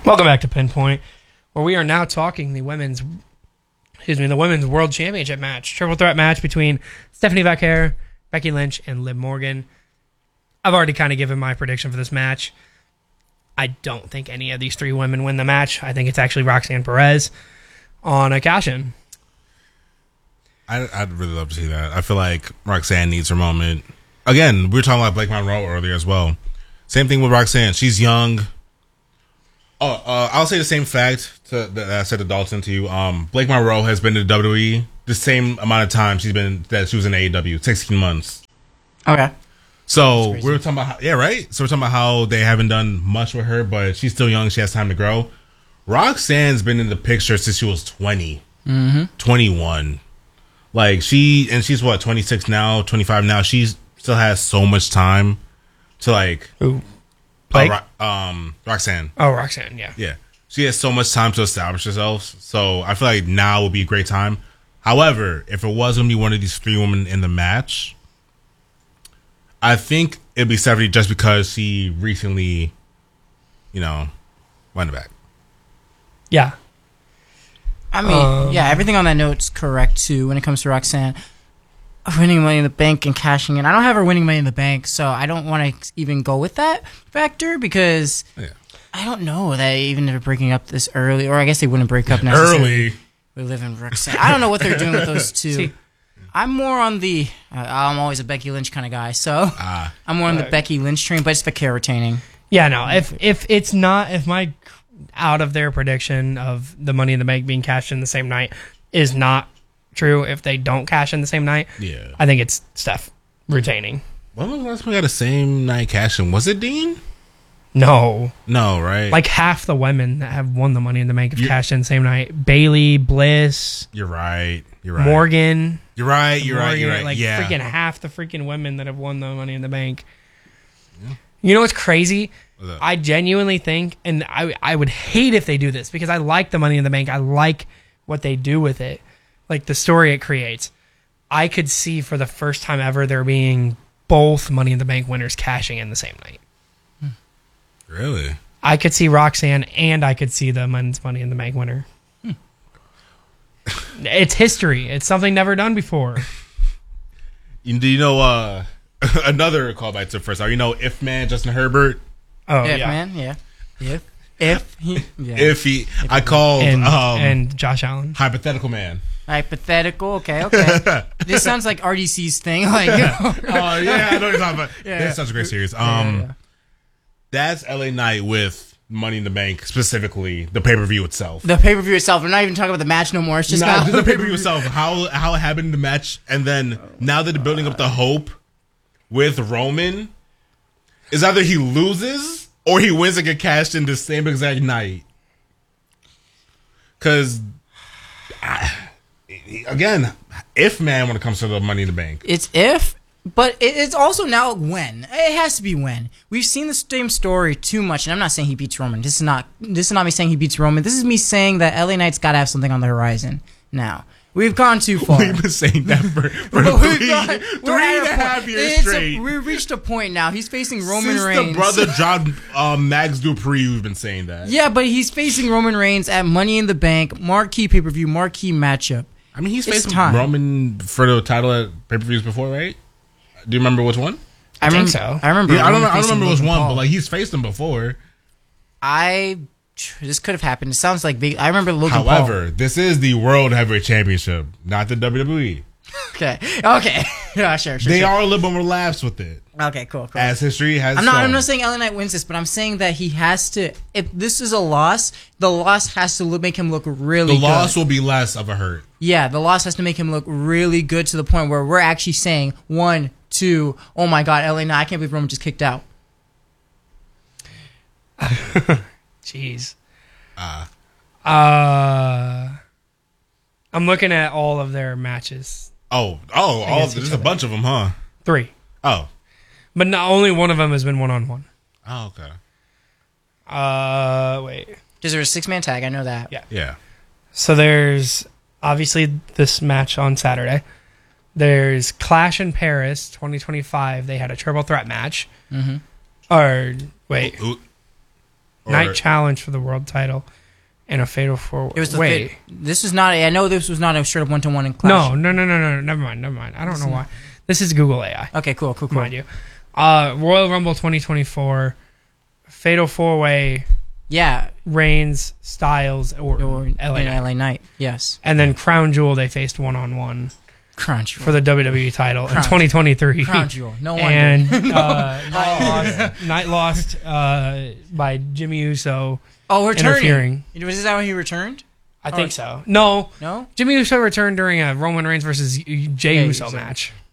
Welcome back to Pinpoint, where we are now talking the women's World Championship match. Triple threat match between Stephanie Vaquer, Becky Lynch, and Liv Morgan. I've already kind of given my prediction for this match. I don't think any of these three women win the match. I think it's actually Roxanne Perez on a cash-in. I'd really love to see that. I feel like Roxanne needs her moment. Again, we were talking about Blake Monroe earlier as well. Same thing with Roxanne. She's young. I'll say the same fact that I said to Dalton to you. Blake Monroe has been in WWE the same amount of time she was in AEW, 16 months. Okay. So we were talking about So we're talking about how they haven't done much with her, but she's still young. She has time to grow. Roxanne's been in the picture since she was 20, 21. Like she's what, 26 now, 25 now. She still has so much time to like. Ooh. Roxanne. Oh, Roxanne, yeah. Yeah. She has so much time to establish herself. So I feel like now would be a great time. However, if it was going to be one of these three women in the match, I think it'd be Stephanie just because she recently, won it back. Yeah. I mean, everything on that note's correct, too, when it comes to Roxanne. Winning Money in the Bank and cashing in. I don't have her winning Money in the Bank, so I don't want to even go with that factor because I don't know that even if they're breaking up this early, or I guess they wouldn't break up necessarily. Early. We live in Roxanne. I don't know what they're doing with those two. See, I'm more on the... I'm always a Becky Lynch kind of guy, so I'm more on the Becky Lynch train, but it's Vaquer retaining. Yeah, no. If my out of their prediction of the Money in the Bank being cashed in the same night is not true, if they don't cash in the same night, I think it's Steph retaining. When was the last time we got a same night cash in? Was it Dean? No, right? Like half the women that have won the Money in the Bank have cashed in the same night. Bailey, Bliss. You're right. Morgan. You're right. Like freaking half the freaking women that have won the Money in the Bank. Yeah. You know what's crazy? I genuinely think, and I would hate if they do this because I like the Money in the Bank. I like what they do with it. Like the story it creates. I could see for the first time ever there being both Money in the Bank winners cashing in the same night. Really? I could see Roxanne and I could see the men's Money in the Bank winner. It's history. It's something never done before. Do you know another callback to first? If Man Justin Herbert? Oh, If yeah. Man, yeah. If he... I called... and Josh Allen. Hypothetical Man. Hypothetical, okay. This sounds like RDC's thing. Like, I know what you're talking about. It's such a great series. That's LA Knight with Money in the Bank, specifically the pay-per-view itself. The pay-per-view itself. We're not even talking about the match no more. It's just just the pay-per-view itself. How it happened in the match, and then now that they're building up the hope with Roman, is either he loses or he wins and get cashed in the same exact night. Because, again, if Man when it comes to the Money in the Bank. It's if, but it's also now when. It has to be when. We've seen the same story too much, and I'm not saying he beats Roman. This is not me saying he beats Roman. This is me saying that LA Knight's got to have something on the horizon now. We've gone too far. We've been saying that for three and a half years straight. We've reached a point now. He's facing Roman Since Reigns. the brother John Max Dupree, we've been saying that. Yeah, but he's facing Roman Reigns at Money in the Bank, marquee pay-per-view, marquee matchup. I mean, he's faced Roman for the title at pay-per-views before, right? Do you remember which one? I think so. I remember. Yeah, I don't remember which one, but like he's faced him before. This could have happened. It sounds like big. I remember Logan Paul. However, this is the World Heavyweight Championship, not the WWE. Okay. Yeah, sure. They are a little bit more lax with it. Okay, cool. As history has I'm not saying LA Knight wins this, but I'm saying that he has to. If this is a loss, the loss has to make him look really good. The loss will be less of a hurt. Yeah, the loss has to make him look really good to the point where we're actually saying 1, 2, oh my God, LA Knight, I can't believe Roman just kicked out. Jeez. I'm looking at all of their matches. There's a bunch of them, huh? 3. Oh. But not only one of them has been one-on-one. Oh, okay. Wait. Because there's a 6-man tag, I know that. Yeah. So there's obviously this match on Saturday. There's Clash in Paris 2025. They had a triple threat match. Mm-hmm. Or, wait. Night challenge for the world title, and a fatal four. It was the this is not. I know this was not a straight up 1-to-1 in Clash. No. Never mind. I don't know why. This is Google AI. Okay, cool. Mind you. Royal Rumble 2024, fatal 4-way. Yeah. Reigns, Styles, or LA Knight. Yes. And then Crown Jewel, they faced 1-on-1. Crown Jewel. For the WWE title in 2023. Crown Jewel. No wonder. And Knight lost by Jimmy Uso. Oh, interfering. Was that when he returned? I think so. No. No? Jimmy Uso returned during a Roman Reigns versus Jey Uso match.